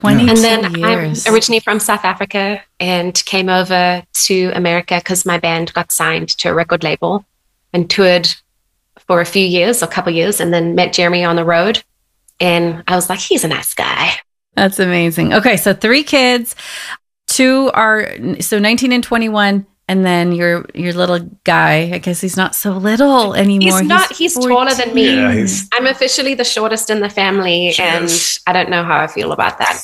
22 And then years. I'm originally from South Africa and came over to America because my band got signed to a record label and toured for a few years, a couple years, and then met Jeremy on the road. And I was like, he's a nice guy. That's amazing. Okay, so 3 kids. 2 are, so 19 and 21. And then your little guy, I guess he's not so little anymore. He's taller than me. Yeah, I'm officially the shortest in the family, and I don't know how I feel about that.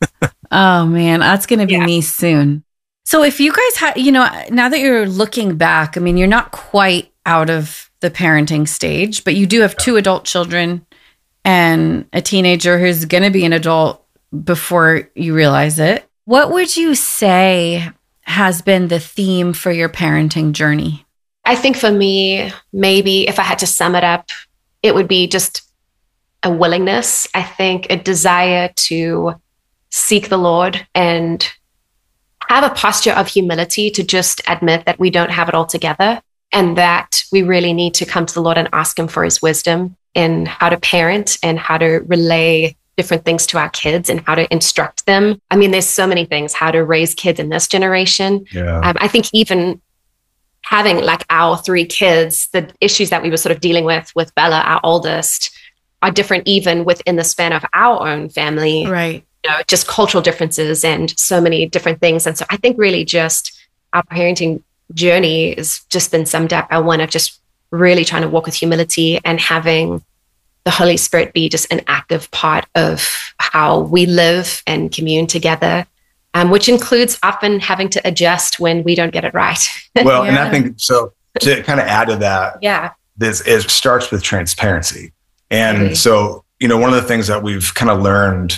Oh man, that's going to be me soon. So if you guys had, now that you're looking back, I mean, you're not quite out of the parenting stage, but you do have 2 adult children and a teenager who's going to be an adult before you realize it. What would you say has been the theme for your parenting journey? I think for me, maybe if I had to sum it up, it would be just a willingness. I think a desire to seek the Lord and have a posture of humility to just admit that we don't have it all together and that we really need to come to the Lord and ask him for his wisdom in how to parent and how to relay different things to our kids and how to instruct them. I mean, there's so many things, how to raise kids in this generation. Yeah. I think even having like our 3 kids, the issues that we were sort of dealing with Bella, our oldest, are different even within the span of our own family. Right. Just cultural differences and so many different things. And so I think really just our parenting journey has just been summed up by one of just really trying to walk with humility and having the Holy Spirit be just an active part of how we live and commune together, which includes often having to adjust when we don't get it right. Well, and I think so to kind of add to that, it starts with transparency. And so, one of the things that we've kind of learned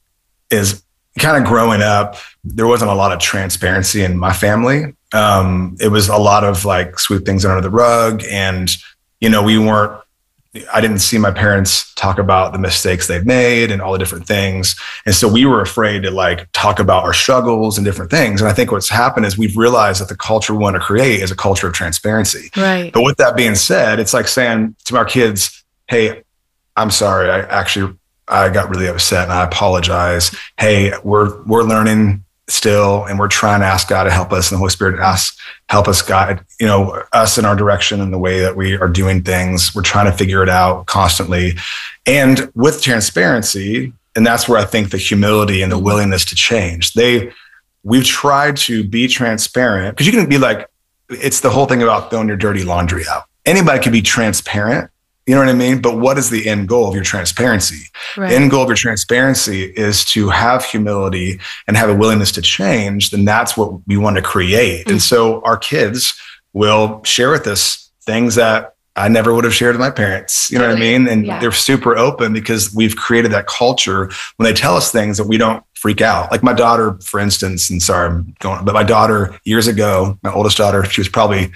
is kind of growing up, there wasn't a lot of transparency in my family. It was a lot of like sweep things under the rug. And, I didn't see my parents talk about the mistakes they've made and all the different things. And so we were afraid to like talk about our struggles and different things. And I think what's happened is we've realized that the culture we want to create is a culture of transparency. Right. But with that being said, it's like saying to our kids, hey, I'm sorry. I got really upset and I apologize. Hey, we're learning still, and we're trying to ask God to help us, and the Holy Spirit help us guide, us in our direction and the way that we are doing things. We're trying to figure it out constantly. And with transparency, and that's where I think the humility and the willingness to change, we've tried to be transparent, because you can be like, it's the whole thing about throwing your dirty laundry out. Anybody can be transparent. You know what I mean? But what is the end goal of your transparency? Right. The end goal of your transparency is to have humility and have a willingness to change. Then that's what we want to create. Mm-hmm. And so our kids will share with us things that I never would have shared with my parents. You know what I mean? And they're super open because we've created that culture when they tell us things that we don't freak out. Like my daughter, for instance, and sorry, but my daughter years ago, my oldest daughter, she was probably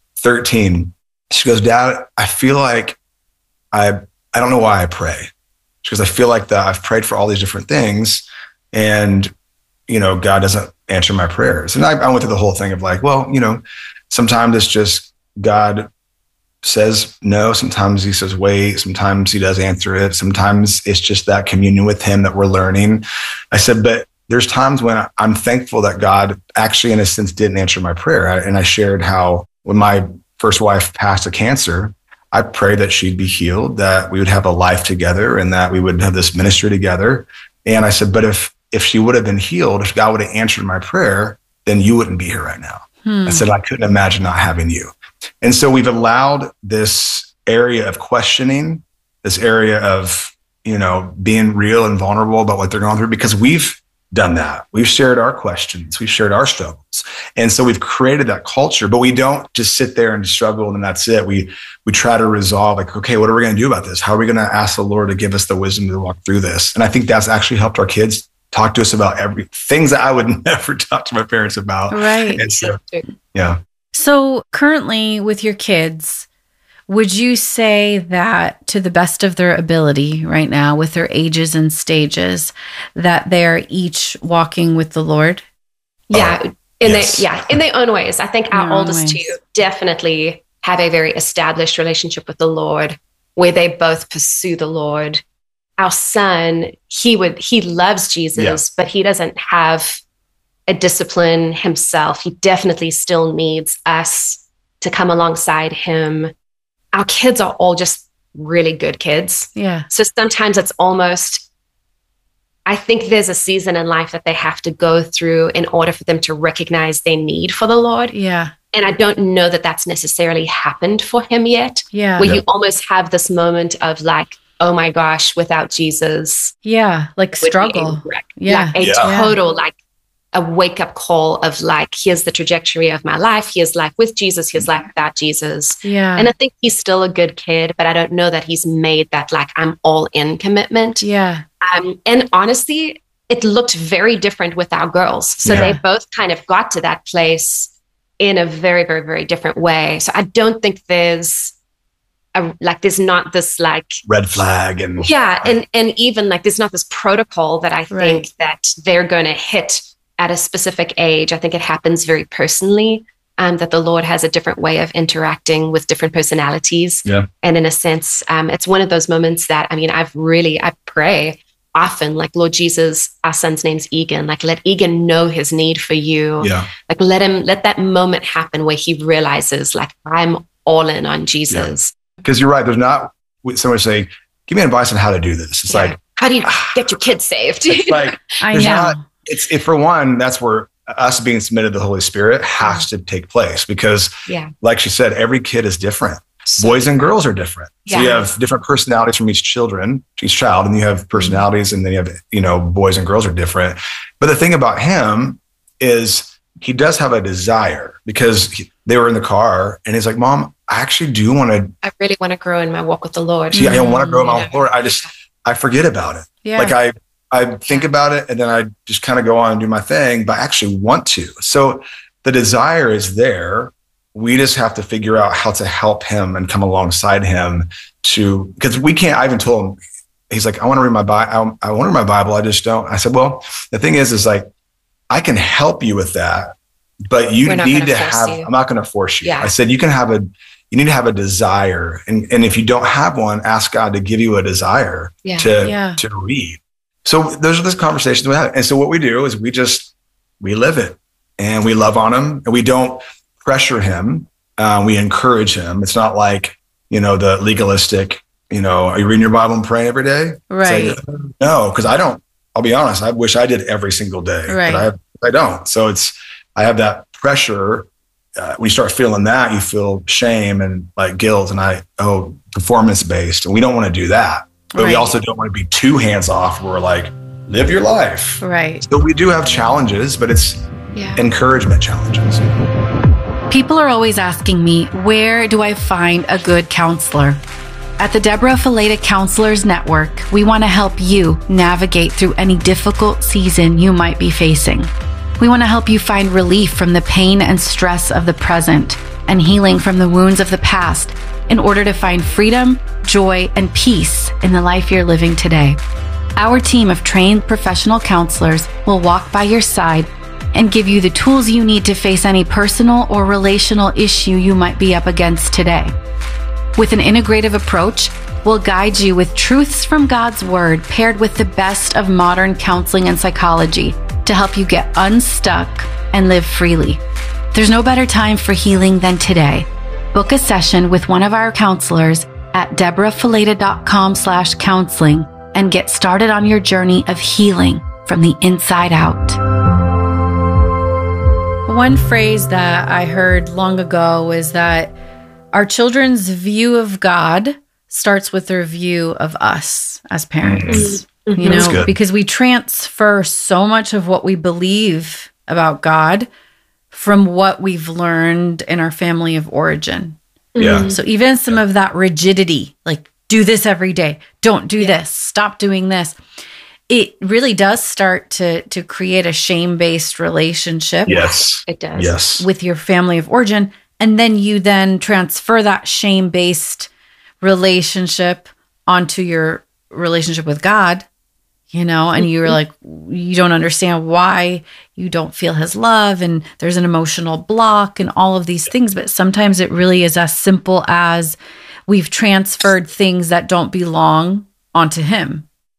13. She goes, Dad, I feel like I don't know why I pray. Because I feel like that I've prayed for all these different things and, God doesn't answer my prayers. And I went through the whole thing of like, well, sometimes it's just God says no. Sometimes he says wait. Sometimes he does answer it. Sometimes it's just that communion with him that we're learning. I said, but there's times when I'm thankful that God actually, in a sense, didn't answer my prayer. And I shared how when my first wife passed of cancer, I prayed that she'd be healed, that we would have a life together and that we would have this ministry together. And I said, but if she would have been healed, if God would have answered my prayer, then you wouldn't be here right now. I said, I couldn't imagine not having you. And so we've allowed this area of questioning, this area of, being real and vulnerable about what they're going through, because we've done that. We've shared our questions. We've shared our struggles. And so we've created that culture, but we don't just sit there and struggle and that's it. We try to resolve like, okay, what are we going to do about this? How are we going to ask the Lord to give us the wisdom to walk through this? And I think that's actually helped our kids talk to us about things that I would never talk to my parents about. Right. And so, yeah. So currently with your kids, would you say that to the best of their ability right now with their ages and stages that they're each walking with the Lord? Yeah. In their own ways. I think our oldest 2 definitely have a very established relationship with the Lord where they both pursue the Lord our son, he loves Jesus, but he doesn't have a discipline himself. He definitely still needs us to come alongside him. Our kids are all just really good kids. Yeah. So sometimes it's almost, I think there's a season in life that they have to go through in order for them to recognize their need for the Lord. Yeah. And I don't know that that's necessarily happened for him yet. Yeah. Where you almost have this moment of like, oh my gosh, without Jesus. Yeah. Like struggle. Yeah. Like a total, like a wake up call of like, here's the trajectory of my life. Here's life with Jesus. Here's life without Jesus. Yeah. And I think he's still a good kid, but I don't know that he's made that like I'm all in commitment. Yeah. And honestly, it looked very different with our girls. So they both kind of got to that place in a very, very, very different way. So I don't think there's not this like red flag and and even like there's not this protocol that I think that they're going to hit at a specific age. I think it happens very personally, that the Lord has a different way of interacting with different personalities. Yeah. And in a sense, it's one of those moments that, I mean, I pray often, like, Lord Jesus, our son's name's Egan. Like, let Egan know his need for you. Yeah. Like, let that moment happen where he realizes, like, I'm all in on Jesus. Because you're right. There's not someone say, give me advice on how to do this. It's like, how do you get your kids saved? It's like, I know. It's for one, that's where us being submitted to the Holy Spirit has to take place because, like she said, every kid is different. Boys and girls are different. So you have different personalities from each child, and you have personalities, and then you have, boys and girls are different. But the thing about him is he does have a desire, because they were in the car and he's like, Mom, I actually do want to. I really want to grow in my walk with the Lord. I don't want to grow in my walk with the Lord. I forget about it. Yeah. Like I think about it and then I just kind of go on and do my thing, but I actually want to. So the desire is there. We just have to figure out how to help him and come alongside him because we can't. I even told him, he's like, I want to read my Bible. I want to read my Bible. I just don't. I said, well, the thing is like, I can help you with that, but you need to have, I'm not going to force you. Yeah. I said, you need to have a desire. And if you don't have one, ask God to give you a desire to read. So those are the conversations we have. And so what we do is we live it and we love on him, and we don't pressure him. We encourage him. It's not like, the legalistic, are you reading your Bible and praying every day? Right. Like, no, because I'll be honest. I wish I did every single day, but I don't. So I have that pressure. When you start feeling that, you feel shame and like guilt and performance based. And we don't want to do that, but we also don't want to be too hands off. We're like, live your life. Right. So we do have challenges, but it's encouragement challenges. People are always asking me, where do I find a good counselor? At the Deborah Fileta Counselors Network, we want to help you navigate through any difficult season you might be facing. We want to help you find relief from the pain and stress of the present and healing from the wounds of the past in order to find freedom, joy, and peace in the life you're living today. Our team of trained professional counselors will walk by your side and give you the tools you need to face any personal or relational issue you might be up against today. With an integrative approach, we'll guide you with truths from God's Word paired with the best of modern counseling and psychology to help you get unstuck and live freely. There's no better time for healing than today. Book a session with one of our counselors at deborahfileta.com/counseling and get started on your journey of healing from the inside out. One phrase that I heard long ago is that our children's view of God starts with their view of us as parents. Mm-hmm. Because we transfer so much of what we believe about God from what we've learned in our family of origin. Yeah. So even some of that rigidity, like do this every day, don't do this, stop doing this. It really does start to create a shame-based relationship. Yes. It does. Yes. With your family of origin. And then you then transfer that shame-based relationship onto your relationship with God, and you're like, you don't understand why you don't feel his love, and there's an emotional block and all of these things. But sometimes it really is as simple as we've transferred things that don't belong onto him.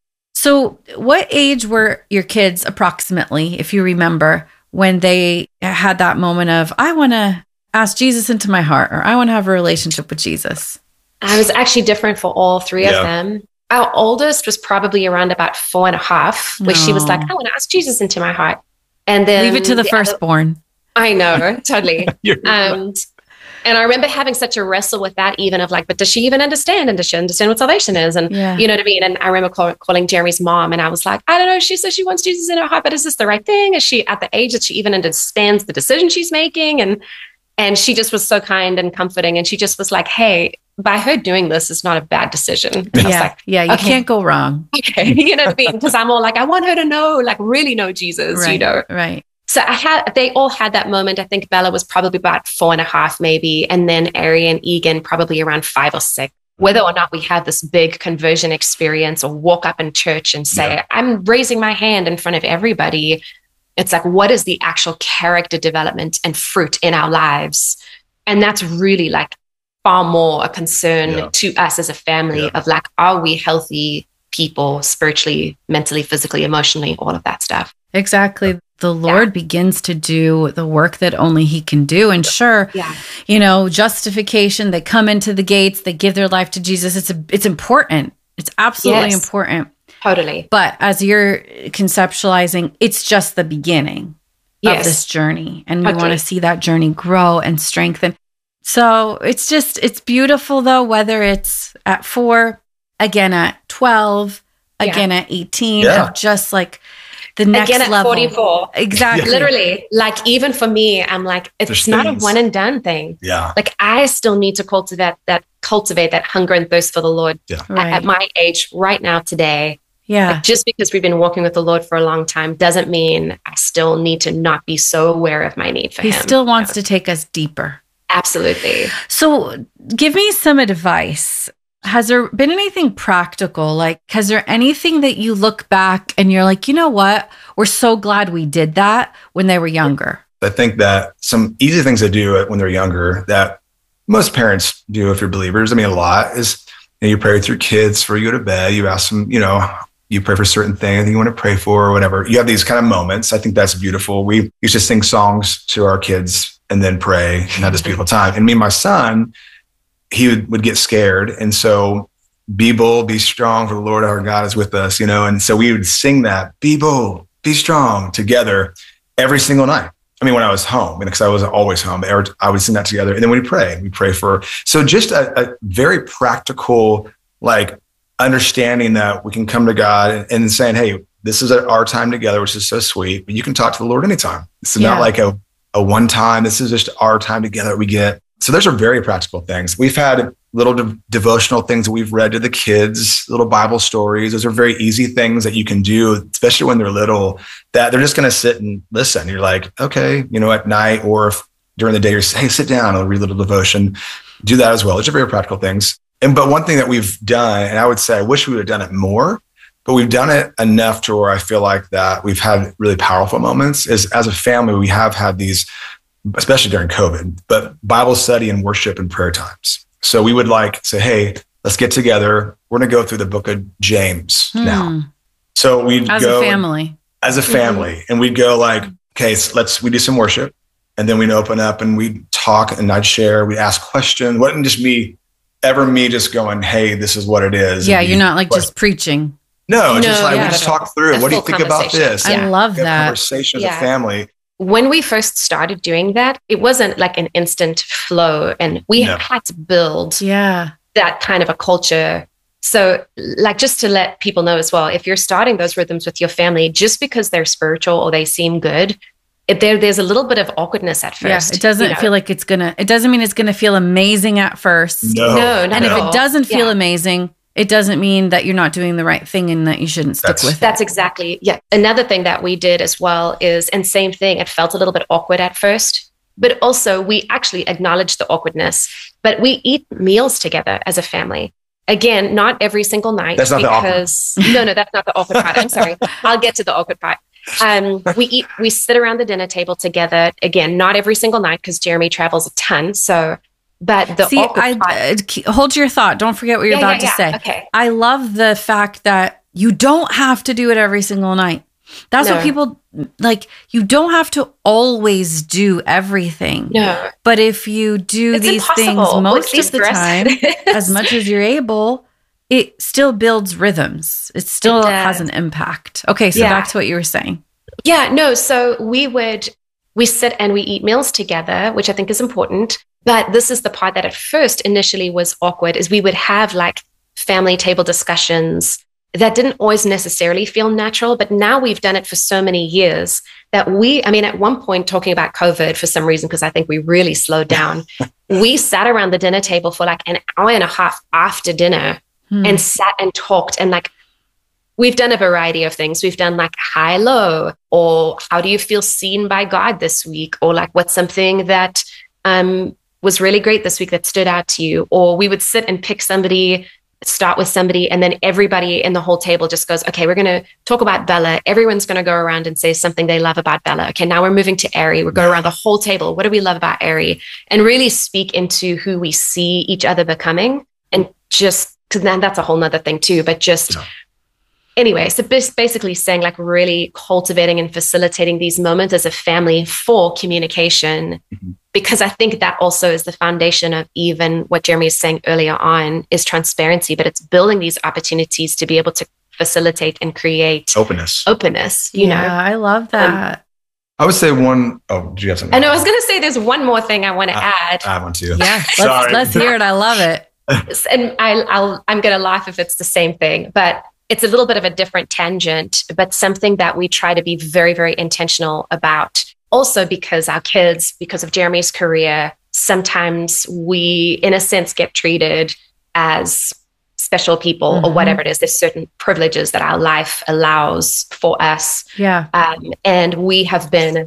So what age were your kids approximately, if you remember, when they had that moment of, I want to ask Jesus into my heart, or I want to have a relationship with Jesus? I was actually different for all three of them. Our oldest was probably around about 4.5, where she was like, I want to ask Jesus into my heart. And then leave it to the firstborn. I know, totally. And I remember having such a wrestle with that, even of like, but does she even understand? And does she understand what salvation is? And you know what I mean? And I remember calling Jeremy's mom, and I was like, I don't know. She says she wants Jesus in her heart, but is this the right thing? Is she at the age that she even understands the decision she's making? And she just was so kind and comforting. And she just was like, hey, by her doing this, it's not a bad decision. And I was like, you can't go wrong. Okay. You know what I mean? Because I'm all like, I want her to know, like really know Jesus, you know? Right. So they all had that moment. I think Bella was probably about 4.5 maybe. And then Ari and Egan probably around 5 or 6. Whether or not we have this big conversion experience or walk up in church and say, I'm raising my hand in front of everybody. It's like, what is the actual character development and fruit in our lives? And that's really like far more a concern to us as a family of like, are we healthy people spiritually, mentally, physically, emotionally, all of that stuff? Exactly. The Lord begins to do the work that only he can do. And sure, you know, justification, they come into the gates, they give their life to Jesus. It's important. It's absolutely important. Totally. But as you're conceptualizing, it's just the beginning of this journey. And we want to see that journey grow and strengthen. So it's beautiful though, whether it's at 4, again at 12, again at 18, of just like the next again at level. 44. Exactly. Literally, like even for me, I'm like, it's not a one and done thing. Yeah. Like I still need to cultivate that hunger and thirst for the Lord at my age right now today. Yeah. Like just because we've been walking with the Lord for a long time doesn't mean I still need to not be so aware of my need for him. He still wants to take us deeper. Absolutely. So give me some advice. Has there been anything practical? Like, has there anything that you look back and you're like, you know what? We're so glad we did that when they were younger. I think that some easy things to do when they're younger that most parents do if you're believers, I mean, a lot is you pray with your kids before you go to bed. You ask them, you know, you pray for certain things you want to pray for or whatever. You have these kind of moments. I think that's beautiful. We used to sing songs to our kids and then pray and have this beautiful time. And me and my son, he would get scared. And so be bold, be strong, for the Lord our God is with us, you know? And so we would sing that, be bold, be strong together every single night. I mean, when I was home, because I wasn't always home, but I would sing that together. And then we pray for, so just a very practical, like understanding that we can come to God and saying, hey, this is our time together, which is so sweet, but you can talk to the Lord anytime. It's not like a one time. This is just our time together we get. So those are very practical things. We've had little devotional things that we've read to the kids, little Bible stories. Those are very easy things that you can do, especially when they're little, that they're just going to sit and listen. You're like, okay, you know, at night or if during the day, you're hey, sit down, I'll read a little devotion. Do that as well. Those are very practical things. But one thing that we've done, and I would say I wish we would have done it more, but we've done it enough to where I feel like that we've had really powerful moments, is as a family, we have had these, especially during COVID, but Bible study and worship and prayer times. So we would like say, hey, let's get together. We're going to go through the book of James now. So we'd go as a family, and we'd go like, okay, so we do some worship, and then we'd open up and we'd talk and I'd share, we'd ask questions. Wasn't just me just going, hey, this is what it is. Yeah. You're not like just preaching. No, just like we just talk through. What do you think about this? I love that. Conversation as a family. When we first started doing that, it wasn't like an instant flow, and we had to build that kind of a culture. So like, just to let people know as well, if you're starting those rhythms with your family, just because they're spiritual or they seem good, there's a little bit of awkwardness at first. Yeah, it doesn't feel like it doesn't mean it's going to feel amazing at first. No. And if it doesn't feel amazing, it doesn't mean that you're not doing the right thing and that you shouldn't stick with it. That's exactly. Yeah. Another thing that we did as well is, and same thing, it felt a little bit awkward at first, but also we actually acknowledged the awkwardness, but we eat meals together as a family. Again, not every single night. That's not because, No, that's not the awkward part. I'm sorry. I'll get to the awkward part. We sit around the dinner table together. Again, not every single night because Jeremy travels a ton. So, but hold your thought. Don't forget what you're about to say. Okay. I love the fact that You don't have to do it every single night. That's what people like. You don't have to always do everything. No. But if you do these things most of the time, as much as you're able, it still builds rhythms. It still has an impact. Okay, so back to what you were saying. Yeah, no. So we sit and we eat meals together, which I think is important. But this is the part that at first initially was awkward, is we would have like family table discussions that didn't always necessarily feel natural, but now we've done it for so many years that at one point, talking about COVID for some reason, because I think we really slowed down, we sat around the dinner table for like an hour and a half after dinner and sat and talked. And like, we've done a variety of things. We've done like high, low, or how do you feel seen by God this week? Or like, what's something that was really great this week that stood out to you? Or we would sit and pick somebody, start with somebody, and then everybody in the whole table just goes, okay, we're going to talk about Bella. Everyone's going to go around and say something they love about Bella. Okay, now we're moving to Ari. We'll go around the whole table. What do we love about Ari? And really speak into who we see each other becoming. And just, because then that's a whole nother thing too, but just anyway, so basically saying like really cultivating and facilitating these moments as a family for communication, because I think that also is the foundation of even what Jeremy is saying earlier on is transparency, but it's building these opportunities to be able to facilitate and create openness, you know? I love that. I would say do you have something? I know, I was going to say there's one more thing I want to add. I want to. Yeah, let's hear it. I love it. And I'm going to laugh if it's the same thing, but it's a little bit of a different tangent, but something that we try to be very, very intentional about. Also, because our kids, because of Jeremy's career, sometimes we, in a sense, get treated as special people or whatever it is. There's certain privileges that our life allows for us. Yeah. And we have been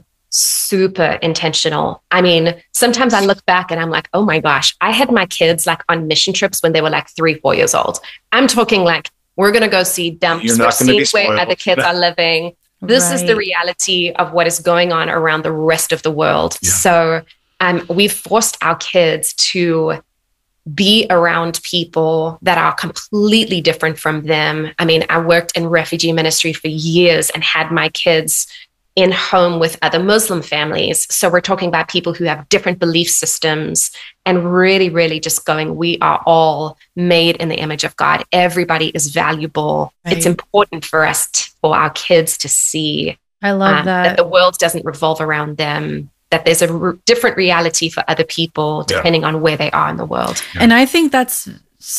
super intentional. I mean, sometimes I look back and I'm like, oh my gosh, I had my kids like on mission trips when they were like 3-4 years old. I'm talking like, we're going to go see dumps. We're seeing where other kids are living. This is the reality of what is going on around the rest of the world. Yeah. So we've forced our kids to be around people that are completely different from them. I mean, I worked in refugee ministry for years and had my kids in home with other Muslim families. So we're talking about people who have different belief systems and really, really just going, we are all made in the image of God. Everybody is valuable. Right. It's important for us, for our kids to see I love that the world doesn't revolve around them, that there's a different reality for other people depending on where they are in the world. Yeah. And I think that's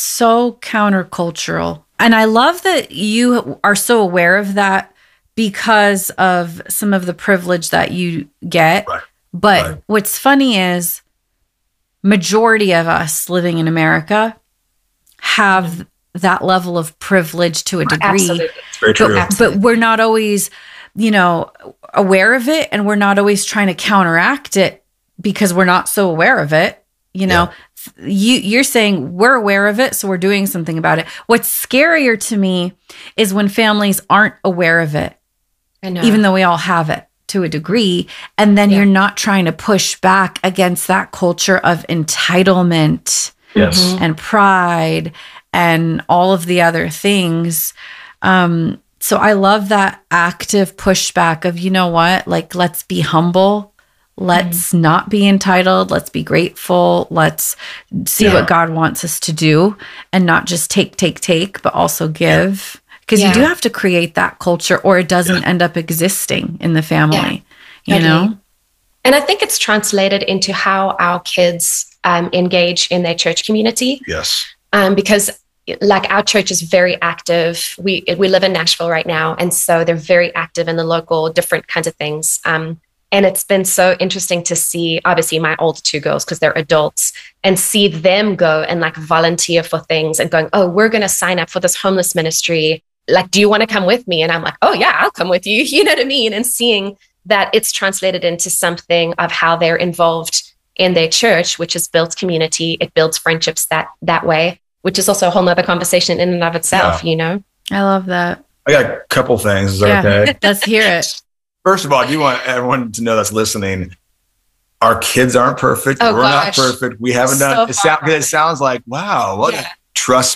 so countercultural. And I love that you are so aware of that, because of some of the privilege that you get. Right. But what's funny is majority of us living in America have that level of privilege to a degree. Absolutely. It's very true. But we're not always, aware of it, and we're not always trying to counteract it because we're not so aware of it. You're saying we're aware of it, so we're doing something about it. What's scarier to me is when families aren't aware of it. I know. Even though we all have it to a degree, and then you're not trying to push back against that culture of entitlement and pride and all of the other things. So I love that active pushback of, you know what, like, let's be humble. Let's not be entitled. Let's be grateful. Let's see what God wants us to do, and not just take, but also give. Because you do have to create that culture, or it doesn't end up existing in the family, you know? And I think it's translated into how our kids engage in their church community. Yes. Because like our church is very active. We live in Nashville right now. And so they're very active in the local different kinds of things. And it's been so interesting to see, obviously, my older 2 girls, because they're adults, and see them go and like volunteer for things and going, oh, we're going to sign up for this homeless ministry. Like, do you want to come with me? And I'm like, oh yeah, I'll come with you. You know what I mean? And seeing that it's translated into something of how they're involved in their church, which has built community. It builds friendships that way, which is also a whole nother conversation in and of itself, I love that. I got a couple things. Is that okay? Let's hear it. First of all, I do want everyone to know that's listening, our kids aren't perfect. We're not perfect. We haven't done it. It sounds like, wow, trust me.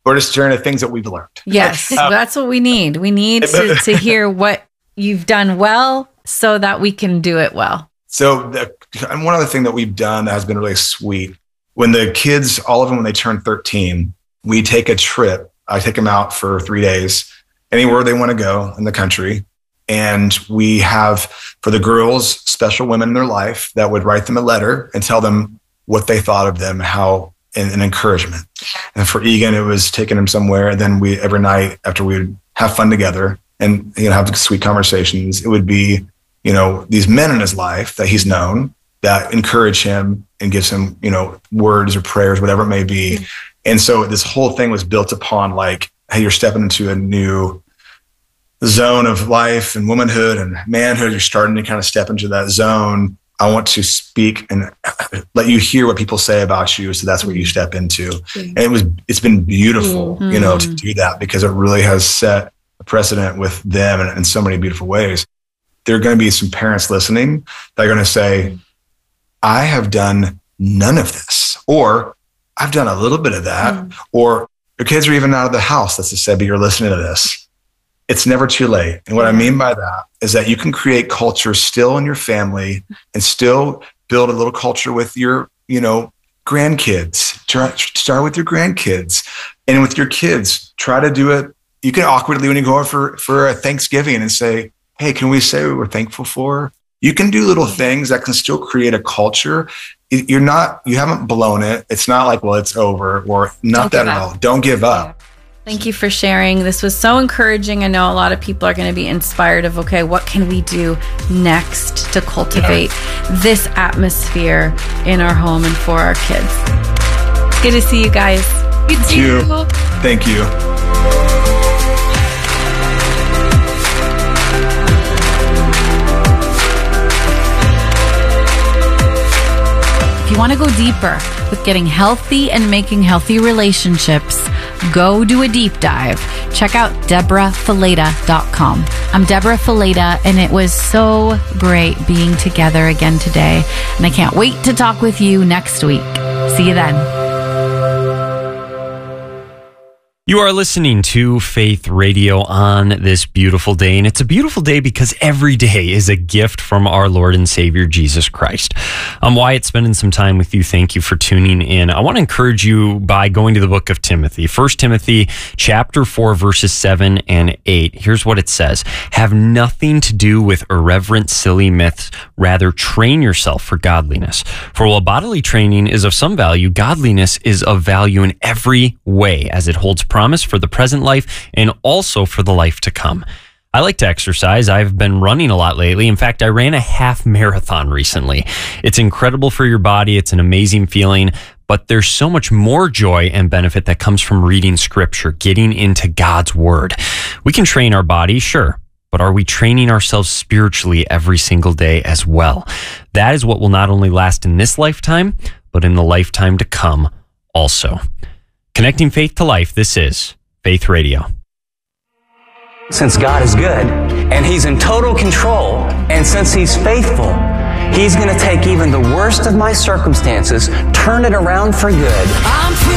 We're just sharing the things that we've learned. Yes, that's what we need. We need to hear what you've done well so that we can do it well. So and one other thing that we've done that has been really sweet, when the kids, all of them, when they turn 13, we take a trip. I take them out for 3 days, anywhere they want to go in the country. And we have, for the girls, special women in their life that would write them a letter and tell them what they thought of them, how, and encouragement. And for Egan, it was taking him somewhere. And then we, every night after we would have fun together and, have sweet conversations, it would be, these men in his life that he's known that encourage him and gives him, words or prayers, whatever it may be. Mm-hmm. And so this whole thing was built upon like, hey, you're stepping into a new zone of life and womanhood and manhood. You're starting to kind of step into that zone. I want to speak and let you hear what people say about you. So that's what you step into. Mm-hmm. And it's been beautiful, to do that, because it really has set a precedent with them in so many beautiful ways. There are going to be some parents listening that are going to say, I have done none of this, or I've done a little bit of that, or your kids are even out of the house, let's just say, but you're listening to this. It's never too late. And what I mean by that is that you can create culture still in your family and still build a little culture with your, grandkids. Start with your grandkids, and with your kids, try to do it. You can awkwardly, when you go over for a Thanksgiving and say, hey, can we say what we're thankful for? You can do little things that can still create a culture. You haven't blown it. It's not like, well, it's over, or not that at all. Don't give up. Thank you for sharing. This was so encouraging. I know a lot of people are going to be inspired of, okay, what can we do next to cultivate this atmosphere in our home and for our kids? It's good to see you guys. Thank you. Thank you. If you want to go deeper with getting healthy and making healthy relationships, go do a deep dive. Check out DeborahFileta.com. I'm Deborah Fileta, and it was so great being together again today. And I can't wait to talk with you next week. See you then. You are listening to Faith Radio on this beautiful day, and it's a beautiful day because every day is a gift from our Lord and Savior, Jesus Christ. I'm Wyatt, spending some time with you. Thank you for tuning in. I want to encourage you by going to the book of Timothy, 1 Timothy chapter 4, verses 7 and 8. Here's what it says. Have nothing to do with irreverent, silly myths. Rather, train yourself for godliness. For while bodily training is of some value, godliness is of value in every way, as it holds promise for the present life and also for the life to come. I like to exercise. I've been running a lot lately. In fact, I ran a half marathon recently. It's incredible for your body. It's an amazing feeling, but there's so much more joy and benefit that comes from reading scripture, getting into God's word. We can train our body, sure, but are we training ourselves spiritually every single day as well? That is what will not only last in this lifetime, but in the lifetime to come also. Connecting faith to life, this is Faith Radio. Since God is good and He's in total control, and since He's faithful, He's going to take even the worst of my circumstances, turn it around for good.